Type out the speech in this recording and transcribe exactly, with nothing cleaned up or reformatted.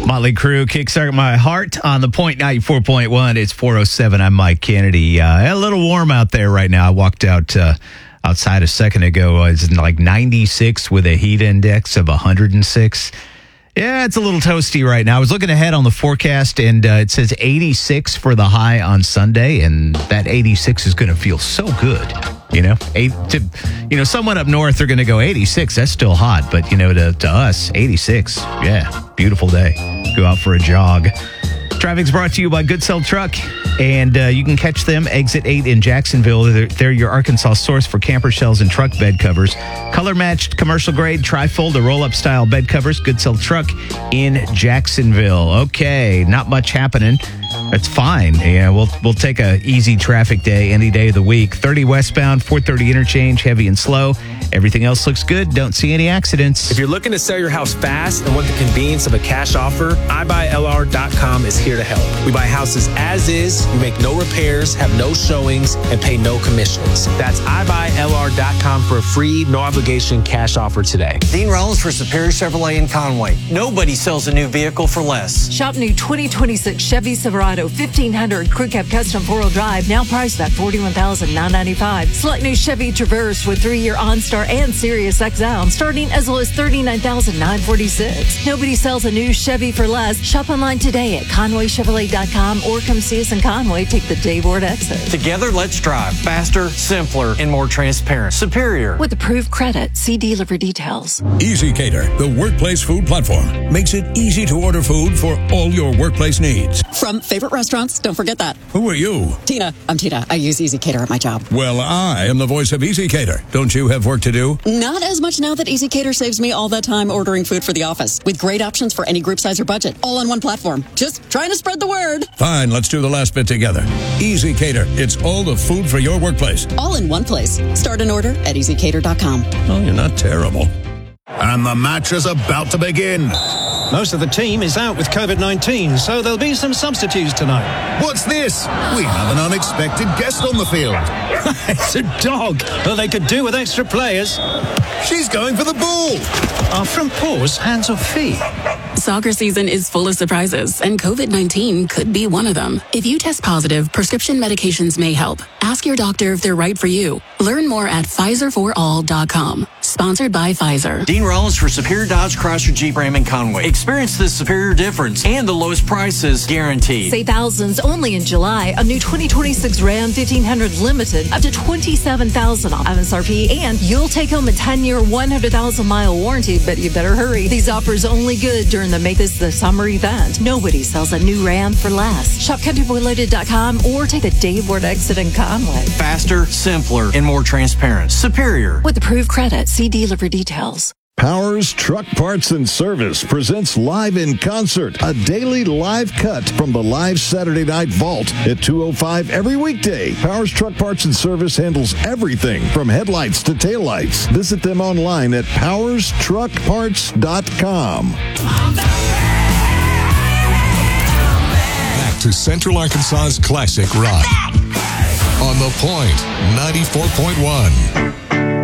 Motley Crue, Kickstart My Heart on the Point ninety-four point one. It's four oh seven. I'm Mike Kennedy. Uh, a little warm out there right now. I walked out uh, outside a second ago. It's like ninety-six with a heat index of one hundred six. Yeah, it's a little toasty right now. I was looking ahead on the forecast, and uh, it says eighty-six for the high on Sunday, and that eighty-six is going to feel so good. You know, eight to, you know, someone up north, they're going to go eighty-six. That's still hot, but you know, to, to us, eighty-six. Yeah, beautiful day. Go out for a jog. Traffic's brought to you by Good Sell Truck, and uh, you can catch them exit eight in Jacksonville. They're, they're your Arkansas source for camper shells and truck bed covers. Color-matched, commercial-grade, tri-fold, or roll-up style bed covers. Good Sell Truck in Jacksonville. Okay, not much happening. That's fine. Yeah, we'll we'll take a easy traffic day any day of the week. thirty westbound, four thirty interchange, heavy and slow. Everything else looks good. Don't see any accidents. If you're looking to sell your house fast and want the convenience of a cash offer, i buy L R dot com is here to help. We buy houses as is, we make no repairs, have no showings, and pay no commissions. That's i buy L R dot com for a free, no obligation cash offer today. Dean Rollins for Superior Chevrolet in Conway. Nobody sells a new vehicle for less. Shop new twenty twenty-six Chevy Silverado fifteen hundred Crew Cab Custom four-wheel drive, now priced at forty-one thousand nine hundred ninety-five dollars. Select new Chevy Traverse with three-year OnStar and Sirius X M, starting as low as thirty-nine thousand nine hundred forty-six dollars. Nobody sells a new Chevy for less. Shop online today at Conway Chevrolet dot com or come see us in Conway. Take the Dave Ward exit. Together, let's drive faster, simpler, and more transparent. Superior. With approved credit, see dealer for details. Easy Cater, the workplace food platform, makes it easy to order food for all your workplace needs. From favorite restaurants, don't forget that. Who are you? Tina. I'm Tina. I use Easy Cater at my job. Well, I am the voice of Easy Cater. Don't you have work to do? Not as much now that Easy Cater saves me all that time ordering food for the office, with great options for any group size or budget, all on one platform. Just trying to spread the word. Fine, let's do the last bit together. Easy Cater. It's all the food for your workplace. All in one place. Start an order at easy cater dot com. Oh, you're not terrible. And the match is about to begin. Most of the team is out with covid nineteen, so there'll be some substitutes tonight. What's this? We have an unexpected guest on the field. It's a dog. Well, they could do with extra players. She's going for the ball. Are front paws hands or feet? Soccer season is full of surprises, and covid nineteen could be one of them. If you test positive, prescription medications may help. Ask your doctor if they're right for you. Learn more at Pfizer for all dot com. Sponsored by Pfizer. Dean Rollins for Superior Dodge Chrysler Jeep Ram in Conway. Experience the superior difference and the lowest prices guaranteed. Save thousands only in July. A new twenty twenty-six Ram fifteen hundred Limited, up to twenty-seven thousand dollars off M S R P, and you'll take home a ten-year, one hundred thousand mile warranty, but you better hurry. These offers only good during the Make This the Summer event. Nobody sells a new Ram for less. Shop country boy loaded dot com or take the Dave Ward exit in Conway. Faster, simpler, and more transparent. Superior. With approved credit, see dealer for details. Powers Truck Parts and Service presents Live in Concert, a daily live cut from the live Saturday Night Vault at two oh five every weekday. Powers Truck Parts and Service handles everything from headlights to taillights. Visit them online at powers truck parts dot com. Back to Central Arkansas's classic rock. On the Point ninety-four point one.